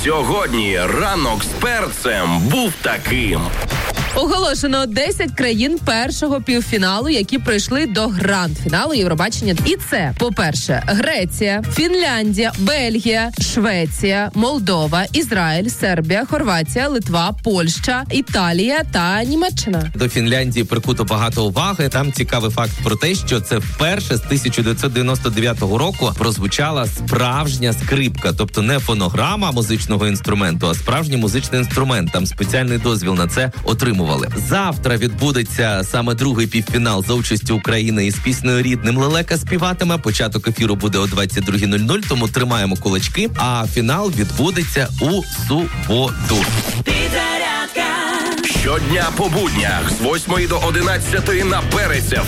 Сьогодні ранок з перцем був таким. Оголошено 10 країн першого півфіналу, які пройшли до гранд-фіналу Євробачення. І це, по-перше, Греція, Фінляндія, Бельгія, Швеція, Молдова, Ізраїль, Сербія, Хорватія, Литва, Польща, Італія та Німеччина. До Фінляндії прикуто багато уваги. Там цікавий факт про те, що це вперше з 1999 року прозвучала справжня скрипка. Тобто не фонограма музичного інструменту, а справжній музичний інструмент. Там спеціальний дозвіл на це отримували. Завтра відбудеться саме другий півфінал за участю України із піснею «Рідним» Лелека співатиме. Початок ефіру буде о 22:00, тому тримаємо кулачки, а фінал відбудеться у суботу. Щодня по буднях з 8 до 11 на Перець